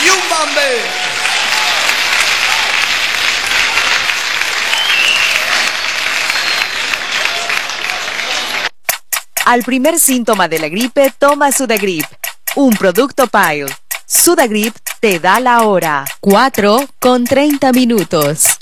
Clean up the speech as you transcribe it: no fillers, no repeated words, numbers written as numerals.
un bambe. Al primer síntoma de la gripe, toma Sudagrip, un producto Pile. Sudagrip te da la hora. 4:30.